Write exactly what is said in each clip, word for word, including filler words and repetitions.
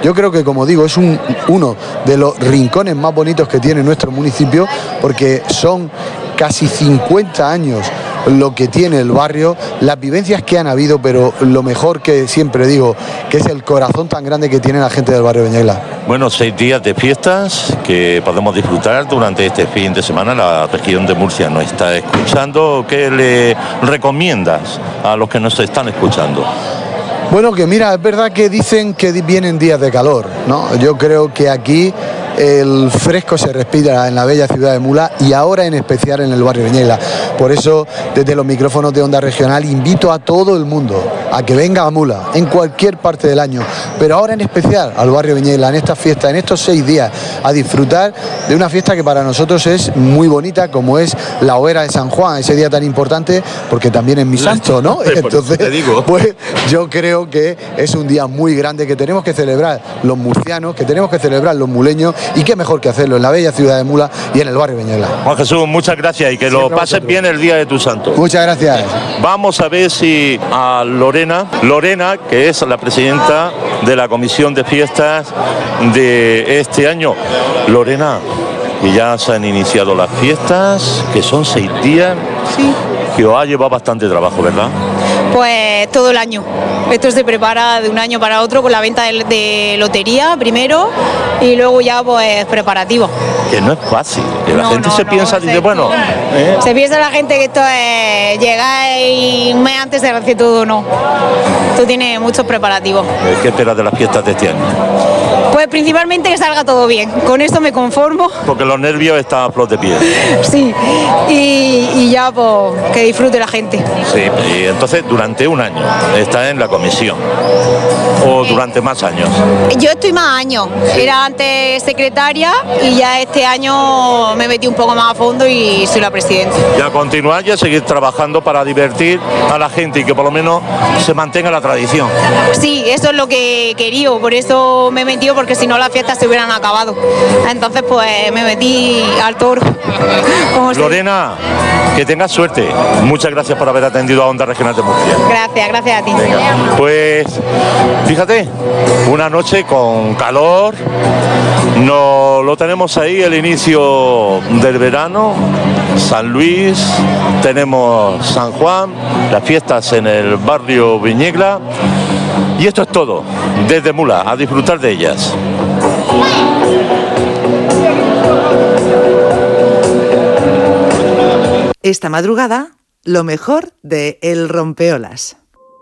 Yo creo que, como digo, es un, uno de los rincones más bonitos que tiene nuestro municipio, porque son casi cincuenta años lo que tiene el barrio, las vivencias que han habido, pero lo mejor que siempre digo, que es el corazón tan grande que tiene la gente del barrio Beñaila. Bueno, seis días de fiestas que podemos disfrutar durante este fin de semana. La región de Murcia nos está escuchando. ¿Qué le recomiendas a los que nos están escuchando? Bueno, que mira, es verdad que dicen que vienen días de calor, ¿no? Yo creo que aquí el fresco se respira en la bella ciudad de Mula y ahora en especial en el barrio Beñaila. Por eso, desde los micrófonos de Onda Regional, invito a todo el mundo a que venga a Mula en cualquier parte del año, pero ahora en especial al barrio Beñaila, en esta fiesta, en estos seis días, a disfrutar de una fiesta que para nosotros es muy bonita, como es la hoguera de San Juan, ese día tan importante, porque también es mi santo, ¿no? Entonces, te digo. Pues yo creo que es un día muy grande que tenemos que celebrar los murcianos, que tenemos que celebrar los muleños, y qué mejor que hacerlo en la bella ciudad de Mula y en el barrio Beñaila. Juan Jesús, muchas gracias y que Siempre lo pases bien el día de tu santo. Muchas gracias. Vamos a ver si a Lorena, Lorena, que es la presidenta de la Comisión de Fiestas de este año. Lorena, que ya se han iniciado las fiestas, que son seis días, sí, que os ha llevado bastante trabajo, ¿verdad? Pues todo el año. Esto se prepara de un año para otro con la venta de, de lotería primero y luego ya pues preparativo. Que no es fácil, que la no, gente no, se no, piensa, se, dice, bueno... ¿eh? Se piensa la gente que esto es llegar y un mes antes se hace todo, no. Esto tiene muchos preparativos. ¿Qué esperas de las fiestas de este año? Pues principalmente que salga todo bien, con esto me conformo. Porque los nervios están a flor de piel. Sí, y, y ya pues que disfrute la gente. Sí, y entonces durante un año está en la comisión, o durante más años. Yo estoy más años, era antes secretaria y ya este año me metí un poco más a fondo y soy la presidenta. Y a continuar y a seguir trabajando para divertir a la gente y que por lo menos se mantenga la tradición. Sí, eso es lo que quería, por eso me he metido, porque si no las fiestas se hubieran acabado. Entonces pues me metí al toro. Lorena, que tengas suerte. Muchas gracias por haber atendido a Onda Regional de Murcia. Gracias, gracias a ti. Venga, pues fíjate, una noche con calor, no lo tenemos ahí, el inicio del verano, San Luis, tenemos San Juan, las fiestas en el barrio Beñaila, y esto es todo, desde Mula, a disfrutar de ellas. Esta madrugada, lo mejor de El Rompeolas.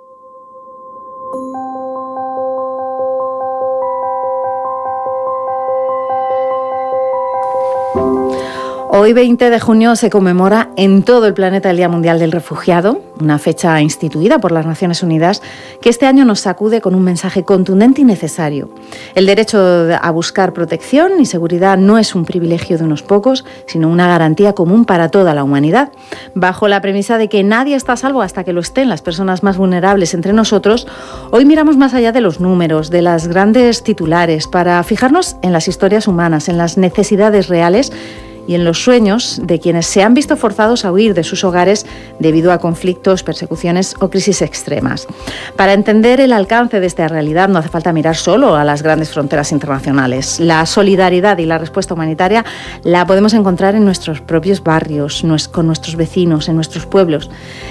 Hoy, veinte de junio, se conmemora en todo el planeta el Día Mundial del Refugiado, una fecha instituida por las Naciones Unidas que este año nos sacude con un mensaje contundente y necesario. El derecho a buscar protección y seguridad no es un privilegio de unos pocos, sino una garantía común para toda la humanidad. Bajo la premisa de que nadie está a salvo hasta que lo estén las personas más vulnerables entre nosotros, hoy miramos más allá de los números, de las grandes titulares, para fijarnos en las historias humanas, en las necesidades reales y en los sueños de quienes se han visto forzados a huir de sus hogares debido a conflictos, persecuciones o crisis extremas. Para entender el alcance de esta realidad no hace falta mirar solo a las grandes fronteras internacionales. La solidaridad y la respuesta humanitaria la podemos encontrar en nuestros propios barrios, con nuestros vecinos, en nuestros pueblos.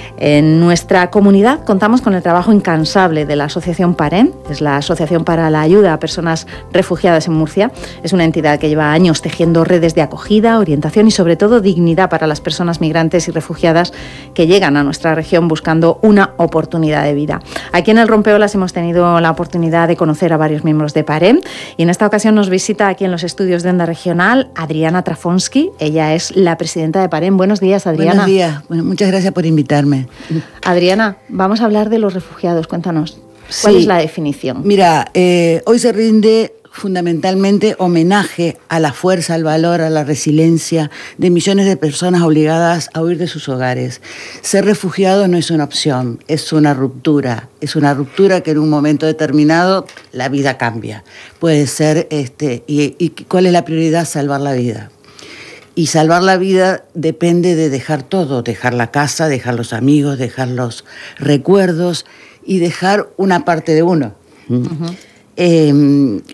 En nuestra comunidad contamos con el trabajo incansable de la Asociación PAREM, es la Asociación para la Ayuda a Personas Refugiadas en Murcia. Es una entidad que lleva años tejiendo redes de acogida, orientación y sobre todo dignidad para las personas migrantes y refugiadas que llegan a nuestra región buscando una oportunidad de vida. Aquí en El Rompeolas hemos tenido la oportunidad de conocer a varios miembros de PAREM y en esta ocasión nos visita aquí en los estudios de Onda Regional Adriana Trafonsky. Ella es la presidenta de PAREM. Buenos días, Adriana. Buenos días. Bueno, muchas gracias por invitarme. Adriana, vamos a hablar de los refugiados. Cuéntanos, ¿cuál sí. es la definición? Mira, eh, hoy se rinde fundamentalmente homenaje a la fuerza, al valor, a la resiliencia de millones de personas obligadas a huir de sus hogares. Ser refugiado no es una opción, es una ruptura. Es una ruptura que en un momento determinado la vida cambia. Puede ser, este, y, y ¿cuál es la prioridad? Salvar la vida. Y salvar la vida depende de dejar todo, dejar la casa, dejar los amigos, dejar los recuerdos y dejar una parte de uno. Uh-huh. Eh,